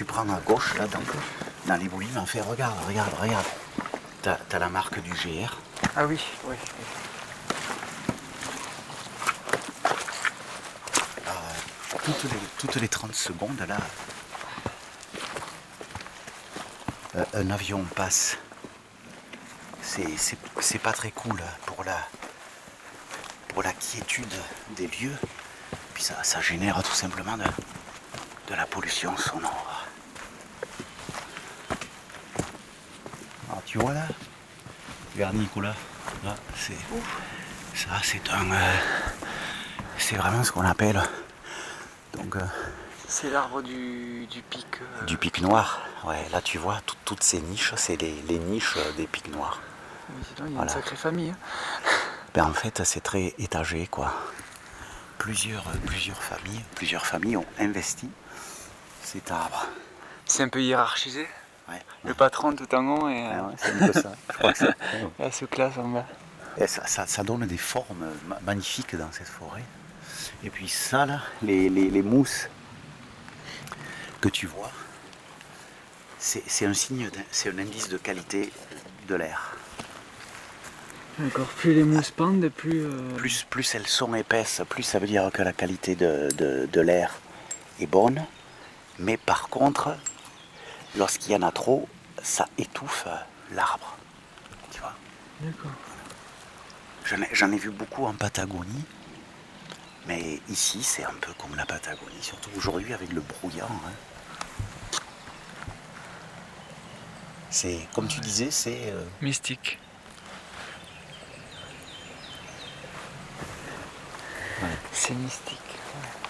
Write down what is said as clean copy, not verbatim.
tu prends à gauche, là, dans l'éboulis, en fait, regarde. T'as la marque du GR. Ah oui, oui. Toutes les 30 secondes, là, un avion passe. C'est pas très cool pour la quiétude des lieux. Puis ça génère tout simplement de la pollution sonore. Alors tu vois là, regarde Nicolas, là c'est c'est vraiment ce qu'on appelle donc C'est l'arbre du pic. du pic noir. Ouais, là tu vois toutes ces niches, c'est les niches des pics noirs. Oui, il y a Voilà. une sacrée famille. Hein. Ben, en fait c'est très étagé quoi. Plusieurs familles ont investi cet arbre. C'est un peu hiérarchisé. Ouais. Le patron tout en haut et Ouais, c'est un peu ça. Je crois que c'est. elle se classe en bas. Et ça donne des formes magnifiques dans cette forêt. Et puis ça là, les mousses que tu vois, c'est un signe, c'est un indice de qualité de l'air. D'accord, plus les mousses pendent, plus... Plus elles sont épaisses, plus ça veut dire que la qualité de l'air est bonne. Mais par contre, lorsqu'il y en a trop, ça étouffe l'arbre. Tu vois. D'accord. J'en ai vu beaucoup en Patagonie. Mais ici, c'est un peu comme la Patagonie, surtout aujourd'hui avec le brouillard. Hein. C'est, comme tu disais, c'est... Mystique. Ouais. C'est mystique. Ouais.